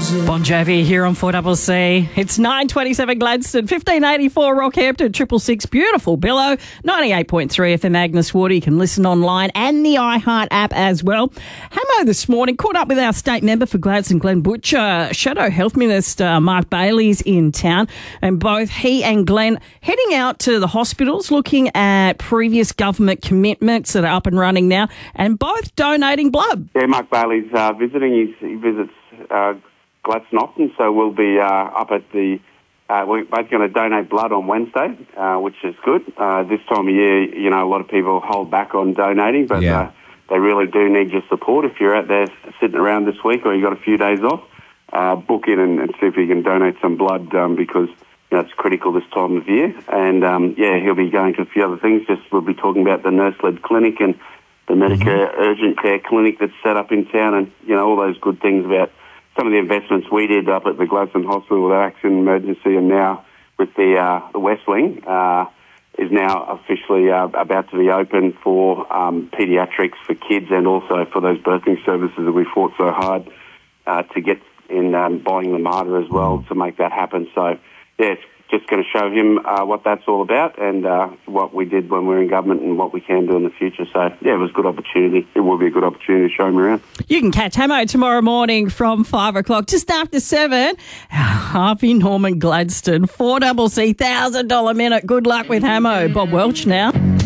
Bon Jovi here on 4CC. It's 9:27 Gladstone, 1584 Rockhampton, 666 beautiful Billow, 98.3 FM Agnes Water. You can listen online and the iHeart app as well. Hamo this morning caught up with our state member for Gladstone, Glenn Butcher. Shadow Health Minister Mark Bailey's in town, and both he and Glenn heading out to the hospitals looking at previous government commitments that are up and running now, and both donating blood. Yeah, Mark Bailey's visiting. He visits Gladstone often, so we'll be up at the... we're both going to donate blood on Wednesday, which is good. This time of year, you know, a lot of people hold back on donating, but they really do need your support. If you're out there sitting around this week or you've got a few days off, book in and see if you can donate some blood because, you know, it's critical this time of year. And, he'll be going to a few other things. We'll be talking about the nurse-led clinic and the Medicare urgent care clinic that's set up in town and, you know, all those good things about some of the investments we did up at the Gladstone Hospital with accident emergency, and now with the West Wing is now officially about to be open for paediatrics for kids and also for those birthing services that we fought so hard to get in buying the MARTA as well to make that happen. So, yeah, it's just going to show him what that's all about and what we did when we were in government and what we can do in the future. So, yeah, it was a good opportunity. It will be a good opportunity to show him around. You can catch Hamo tomorrow morning from 5 o'clock, just after 7. Harvey Norman Gladstone, 4CC, $1,000 minute. Good luck with Hamo. Bob Welch now.